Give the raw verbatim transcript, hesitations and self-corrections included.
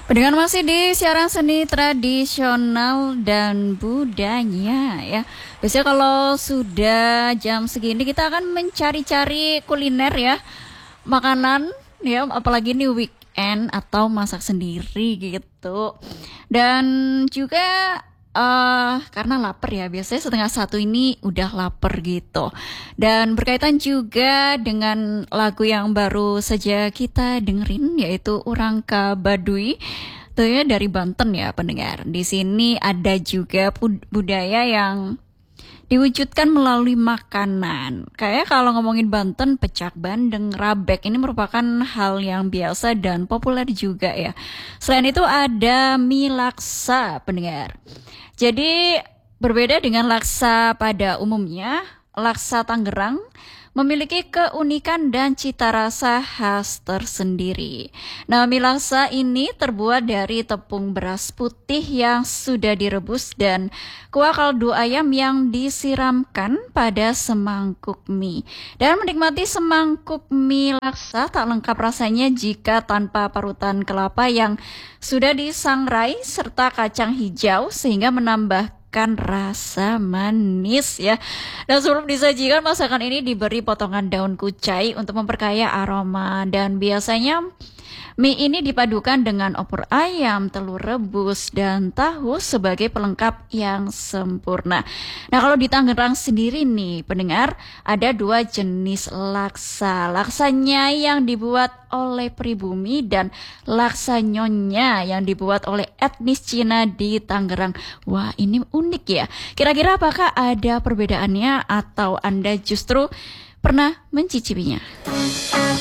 Pendengar masih di siaran seni tradisional dan budaya ya. Biasanya kalau sudah jam segini kita akan mencari-cari kuliner ya, makanan ya, apalagi ini weekend atau masak sendiri gitu. Dan juga eh karena lapar ya, biasanya setengah satu ini udah lapar gitu. Dan berkaitan juga dengan lagu yang baru saja kita dengerin, yaitu Urangka Baduy. Itu ya dari Banten ya pendengar. Di sini ada juga bud- budaya yang diwujudkan melalui makanan. Kayak kalau ngomongin Banten, pecak bandeng, rabek ini merupakan hal yang biasa dan populer juga ya. Selain itu ada mie laksa pendengar. Jadi berbeda dengan laksa pada umumnya, laksa Tangerang memiliki keunikan dan cita rasa khas tersendiri. Nah, mie laksa ini terbuat dari tepung beras putih yang sudah direbus dan kuah kaldu ayam yang disiramkan pada semangkuk mie. Dan menikmati semangkuk mie laksa tak lengkap rasanya jika tanpa parutan kelapa yang sudah disangrai serta kacang hijau sehingga menambah rasa manis ya. Dan sebelum disajikan, masakan ini diberi potongan daun kucai untuk memperkaya aroma, dan biasanya mie ini dipadukan dengan opor ayam, telur rebus, dan tahu sebagai pelengkap yang sempurna. Nah, kalau di Tangerang sendiri nih, pendengar, ada dua jenis laksa. Laksanya yang dibuat oleh pribumi dan laksa nyonya yang dibuat oleh etnis Cina di Tangerang. Wah, ini unik ya. Kira-kira apakah ada perbedaannya atau Anda justru pernah mencicipinya?